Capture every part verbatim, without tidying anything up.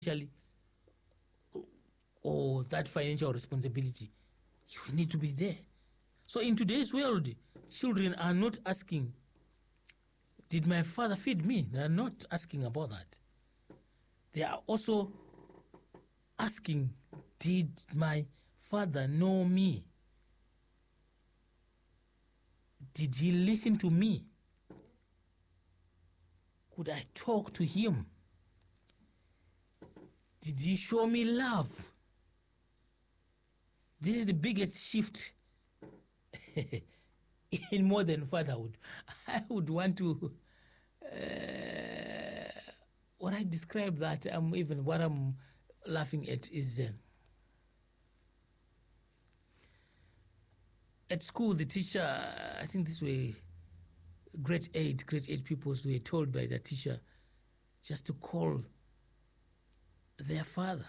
or that financial responsibility, you need to be there. So in today's world, children are not asking, did my father feed me? They are not asking about that. They are also asking, did my father know me? Did he listen to me? Could I talk to him? Did he show me love? This is the biggest shift in modern fatherhood. I would want to, uh, what I describe that, I'm even what I'm laughing at is uh, at school, the teacher, I think this way, grade eight, grade eight pupils were told by the teacher just to call their father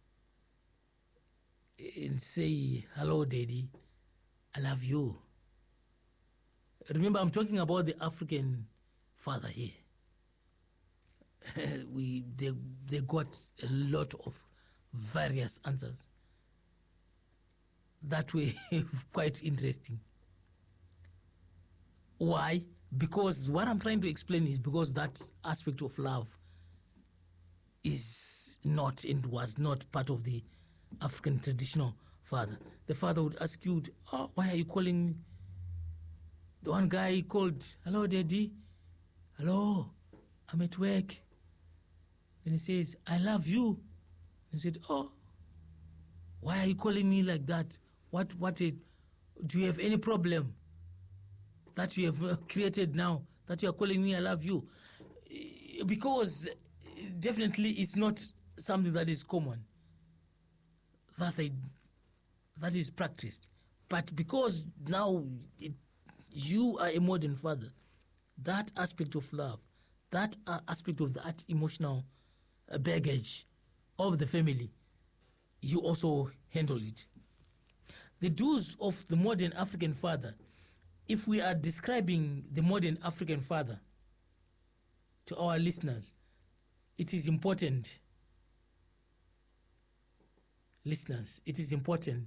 and say, hello, daddy, I love you. Remember, I'm talking about the African father here. we they, they got a lot of various answers that were quite interesting. Why? Because what I'm trying to explain is because that aspect of love is not and was not part of the African traditional father. The father would ask you, oh, why are you calling me? The one guy called, hello, daddy. Hello, I'm at work. Then he says, I love you. He said, oh, why are you calling me like that? What, what is, do you have any problem that you have created now, that you are calling me I love you? Because definitely it's not something that is common, that they, that is practiced. But because now it, you are a modern father, that aspect of love, that uh, aspect of that emotional uh, baggage of the family, you also handle it. The do's of the modern African father, if we are describing the modern African father to our listeners, it is important, listeners, it is important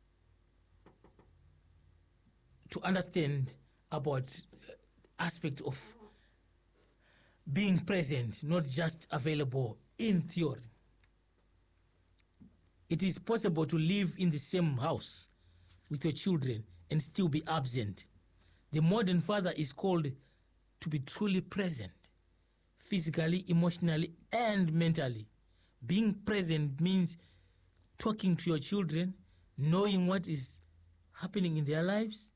to understand about aspect of being present, not just available in theory. It is possible to live in the same house with your children and still be absent. The modern father is called to be truly present, physically, emotionally, and mentally. Being present means talking to your children, knowing what is happening in their lives,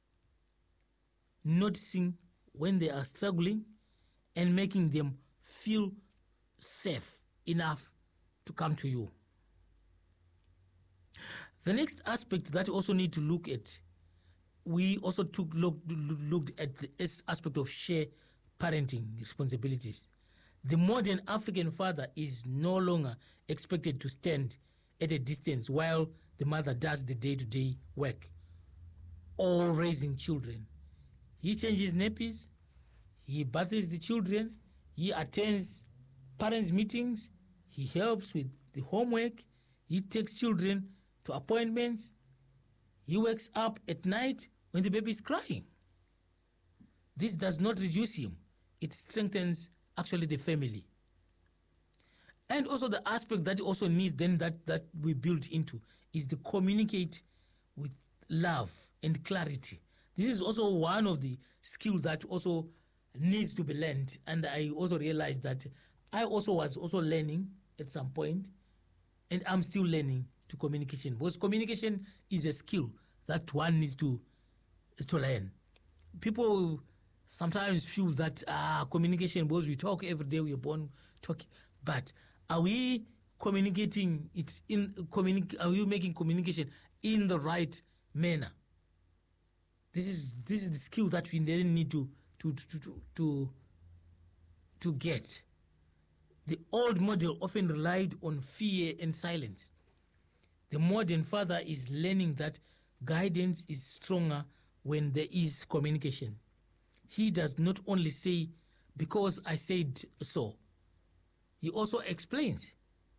noticing when they are struggling, and making them feel safe enough to come to you. The next aspect that we also need to look at, we also took look, looked at the aspect of shared parenting responsibilities. The modern African father is no longer expected to stand at a distance while the mother does the day-to-day work or raising children. He changes nappies, he bathes the children, he attends parents' meetings, he helps with the homework, he takes children to appointments, he wakes up at night when the baby is crying. This does not reduce him. It strengthens actually the family. And also the aspect that also needs then that, that we build into is to communicate with love and clarity. This is also one of the skills that also needs to be learned. And I also realized that I also was also learning at some point, and I'm still learning to communication, because communication is a skill that one needs to, to learn. People sometimes feel that ah, communication, because we talk every day, we are born talking, but are we communicating it in communi- are we making communication in the right manner? This is this is the skill that we then need to to to to to, to get. The old model often relied on fear and silence. The modern father is learning that guidance is stronger when there is communication. He does not only say, because I said so. He also explains.